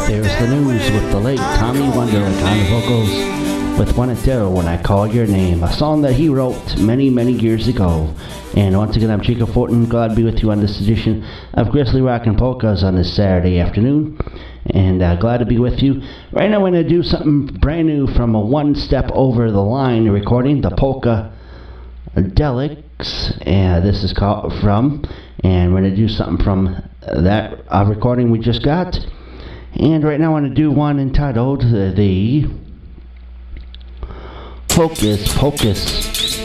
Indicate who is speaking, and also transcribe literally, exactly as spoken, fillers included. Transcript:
Speaker 1: There's the news with the late Tommy Wonderlick on vocals with When It Do When I Call Your Name, a song that he wrote many, many years ago. And once again, I'm Chico Fortin, glad to be with you on this edition of Grizzly Rock and Polkas on this Saturday afternoon. And uh, glad to be with you. Right now, I'm going to do something brand new from a One Step Over the Line recording, the Polka Delics. And this is called from, and we're going to do something from that uh, recording we just got. And right now I want to do one entitled uh, the Hocus Pocus.